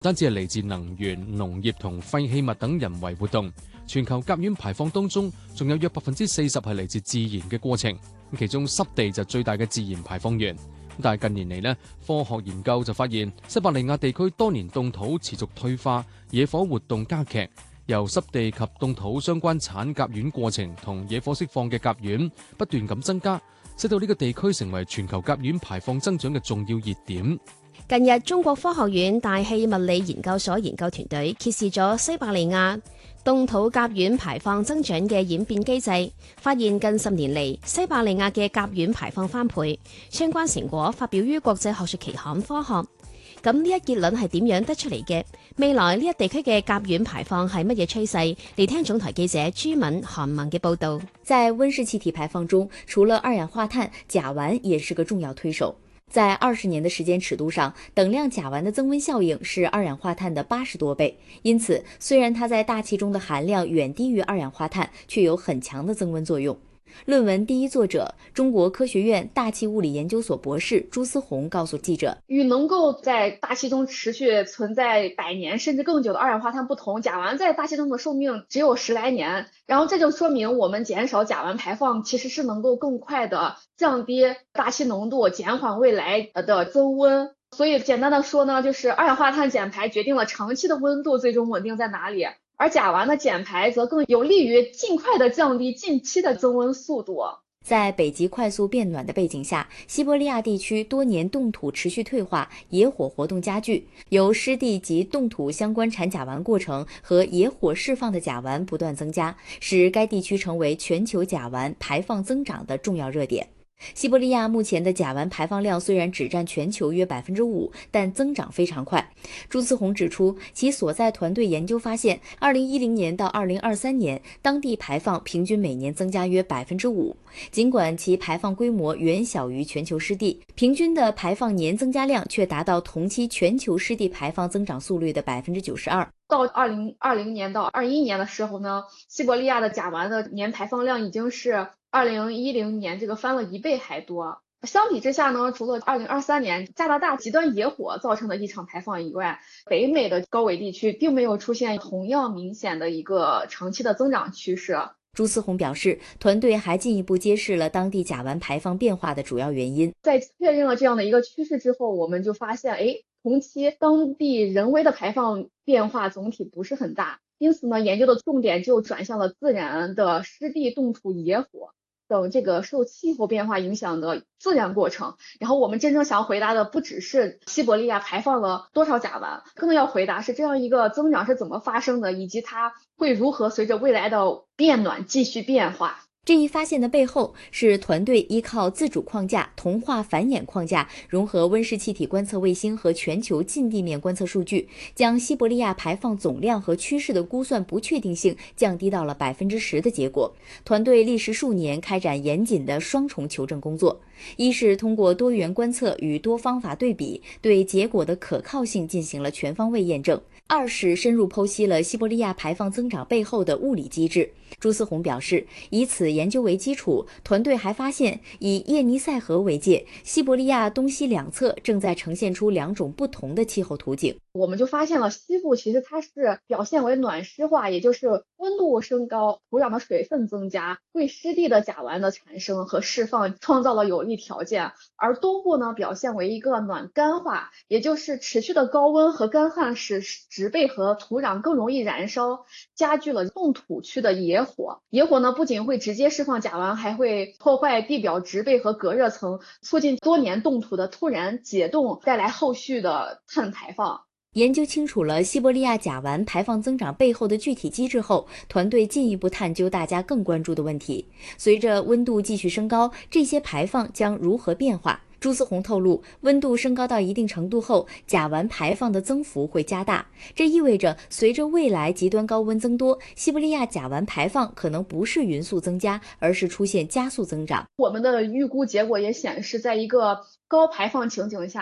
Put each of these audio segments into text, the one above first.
單止係嚟自能源、農業同廢棄物等人為活動。全球甲烷排放當中，仲有約40%係嚟自自然嘅過程，其中濕地就最大嘅自然排放源。但係近年嚟呢，科學研究就發現，西伯利亞地區多年凍土持續退化，野火活動加劇，由濕地及凍土相關產甲烷過程同野火釋放嘅甲烷不斷咁增加，使到呢個地區成為全球甲烷排放增長嘅重要熱點。 近日，中國科學院大氣物理研究所研究團隊揭示咗西伯利亞凍土甲烷排放增長嘅演變機制，發現近10年嚟西伯利亞嘅甲烷排放翻倍，相關成果發表於國際學術期刊《科學》。咁呢一結論係點樣得出嚟嘅？未來呢一地區嘅甲烷排放係乜嘢趨勢？嚟聽總台記者朱敏、韓文嘅報道。 在溫室氣體排放中，除了二氧化碳，甲烷也是個重要推手。在20年的時間尺度上，等量甲烷的增溫效應是二氧化碳的80多倍。因此，雖然它在大氣中的含量遠低於二氧化碳，卻有很強的增溫作用。論文第一作者，中國科學院大氣物理研究所博士朱思宏告訴記者， 與能夠在大氣中持續存在100年甚至更久的二氧化碳不同，甲烷在大氣中的壽命只有10來年，然後這就說明我們減少甲烷排放其實是能夠更快的降低大氣濃度，減緩未來的增溫。所以簡單的說呢，就是二氧化碳減排決定了長期的溫度最終穩定在哪裡，而甲烷的減排則更有利於盡快的降低近期的增溫速度。 在北極快速變暖的背景下，西伯利亞地區多年凍土持續退化，野火活動加劇，由濕地及凍土相關產甲烷過程和野火釋放的甲烷不斷增加，使該地區成為全球甲烷排放增長的重要熱點。西伯利亞目前的甲烷排放量雖然只佔全球約5%，但增長非常快。朱思宏指出，其所在團隊研究發現，2010年到2023年，當地排放平均每年增加約5%。儘管其排放規模遠小於全球濕地，平均的排放年增加量卻達到同期全球濕地排放增長速率的92%。 到2020年到21年的時候呢，西伯利亞的甲烷的年排放量已經是2010年這個翻了1倍還多。相比之下呢，除了2023年加拿大極端野火造成的異常排放以外，北美的高緯地區並沒有出現同樣明顯的一個長期的增長趨勢。 朱思宏表示，團隊還進一步揭示了當地甲烷排放變化的主要原因。 在確認了這樣的一個趨勢之後，我們就發現，同期當地人為的排放變化總體不是很大，因此呢，研究的重點就轉向了自然的濕地凍土野火等這個受氣候變化影響的自然過程。然後我們真正想回答的不只是西伯利亞排放了多少甲烷，更要回答是這樣一個增長是怎麼發生的，以及它會如何隨着未來的變暖繼續變化。 這一發現的背後是團隊依靠自主框架、同化繁衍框架，融合溫室氣體觀測衛星和全球近地面觀測數據，將西伯利亞排放總量和趨勢的估算不確定性降低到了10%的結果。團隊歷時數年開展嚴謹的雙重求證工作，一是通過多元觀測與多方法對比，對結果的可靠性進行了全方位驗證；二是深入剖析了西伯利亞排放增長背後的物理機制。朱思宏表示，以此研究為基礎，團隊還發現，以葉尼塞河為界，西伯利亞東西兩側正在呈現出2種不同的氣候圖景。 我們就發現了西部其實它是表現為暖濕化，也就是溫度升高，土壤的水分增加，為濕地的甲烷的產生和釋放創造了有利條件。而東部呢，表現為一個暖乾化，也就是持續的高溫和乾旱使植被和土壤更容易燃燒，加劇了凍土區的野火。野火呢，不僅會直接釋放甲烷，還會破壞地表植被和隔熱層，促進多年凍土的突然解凍，帶來後續的碳排放。 研究清楚了西伯利亞甲烷排放增長背後的具體機制後，團隊進一步探究大家更關注的問題：隨着溫度繼續升高，這些排放將如何變化？朱思宏透露，溫度升高到一定程度後，甲烷排放的增幅會加大。這意味着，隨着未來極端高溫增多，西伯利亞甲烷排放可能不是勻速增加，而是出現加速增長。 我們的預估結果也顯示，在一個高排放情景下，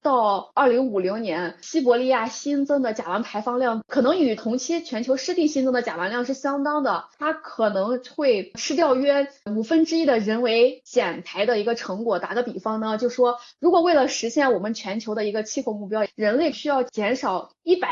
到2050年，西伯利亚新增的甲烷排放量可能与同期全球湿地新增的甲烷量是相当的，它可能会吃掉约1/5的人为减排的一个成果。打个比方呢，就说如果为了实现我们全球的一个气候目标，人类需要减少100